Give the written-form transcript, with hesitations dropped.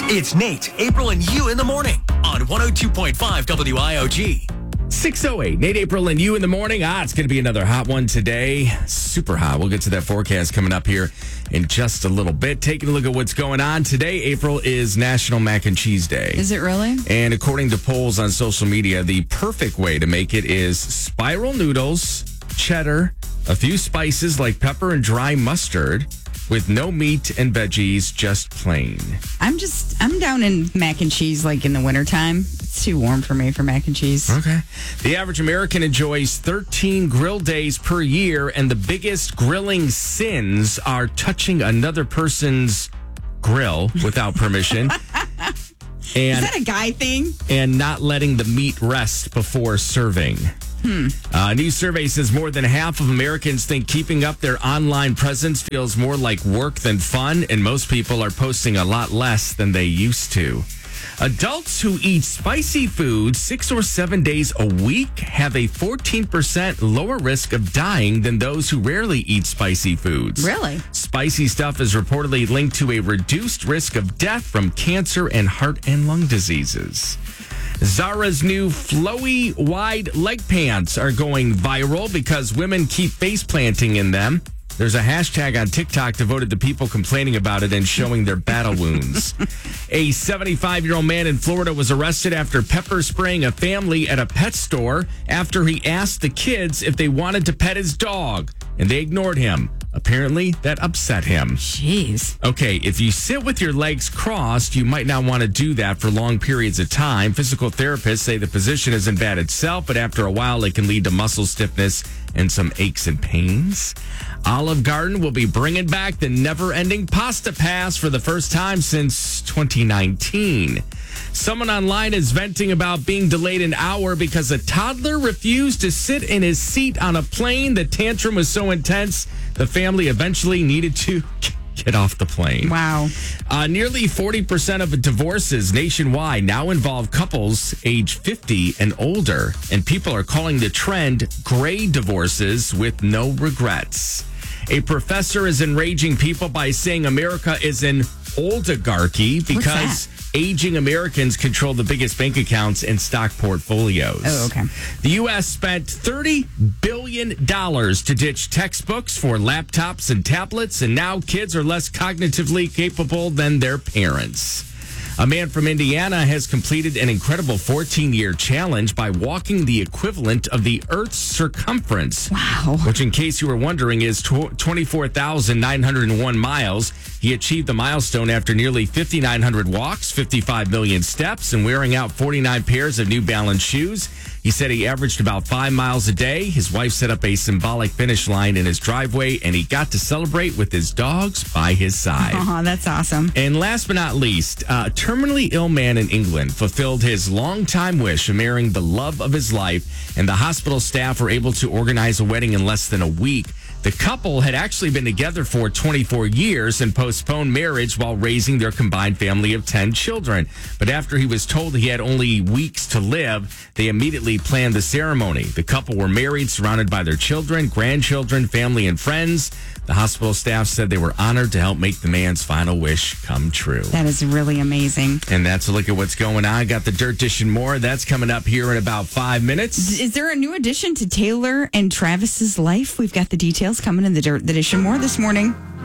It's Nate, April, and you in the morning on 102.5 WIOG. 6:08. Nate, April, and you in the morning. It's going to be another hot one today. Super hot. We'll get to that forecast coming up here in just a little bit. Taking a look at what's going on. Today, April, is National Mac and Cheese Day. Is it really? And according to polls on social media, the perfect way to make it is spiral noodles, cheddar, a few spices like pepper and dry mustard, with no meat and veggies, just plain. I'm down in mac and cheese like in the wintertime. It's too warm for me for mac and cheese. Okay. The average American enjoys 13 grill days per year, and the biggest grilling sins are touching another person's grill without permission. Is that a guy thing? And not letting the meat rest before serving. A new survey says more than half of Americans think keeping up their online presence feels more like work than fun, and most people are posting a lot less than they used to. Adults who eat spicy food 6 or 7 days a week have a 14% lower risk of dying than those who rarely eat spicy foods. Really? Spicy stuff is reportedly linked to a reduced risk of death from cancer and heart and lung diseases. Zara's new flowy wide leg pants are going viral because women keep face planting in them. There's a hashtag on TikTok devoted to people complaining about it and showing their battle wounds. A 75-year-old man in Florida was arrested after pepper spraying a family at a pet store after he asked the kids if they wanted to pet his dog, and they ignored him. Apparently, that upset him. Jeez. Okay, if you sit with your legs crossed, you might not want to do that for long periods of time. Physical therapists say the position isn't bad itself, but after a while, it can lead to muscle stiffness and some aches and pains. Olive Garden will be bringing back the never-ending pasta pass for the first time since 2019. Someone online is venting about being delayed an hour because a toddler refused to sit in his seat on a plane. The tantrum was so intense, the family eventually needed to get off the plane. Wow. Nearly 40% of divorces nationwide now involve couples age 50 and older, and people are calling the trend gray divorces with no regrets. A professor is enraging people by saying America is an oligarchy because aging Americans control the biggest bank accounts and stock portfolios. Oh, okay. The U.S. spent $30 billion to ditch textbooks for laptops and tablets, and now kids are less cognitively capable than their parents. A man from Indiana has completed an incredible 14-year challenge by walking the equivalent of the Earth's circumference. Wow. Which, in case you were wondering, is 24,901 miles. He achieved the milestone after nearly 5,900 walks, 55 million steps, and wearing out 49 pairs of New Balance shoes. He said he averaged about 5 miles a day. His wife set up a symbolic finish line in his driveway, and he got to celebrate with his dogs by his side. Oh, that's awesome. And last but not least, a terminally ill man in England fulfilled his longtime wish of marrying the love of his life, and the hospital staff were able to organize a wedding in less than a week. The couple had actually been together for 24 years and postponed marriage while raising their combined family of 10 children. But after he was told he had only weeks to live, they immediately planned the ceremony. The couple were married, surrounded by their children, grandchildren, family, and friends. The hospital staff said they were honored to help make the man's final wish come true. That is really amazing. And that's a look at what's going on. Got the Dirt Dish and more. That's coming up here in about 5 minutes. Is there a new addition to Taylor and Travis's life? We've got the details coming in the Dirt Dish and more this morning.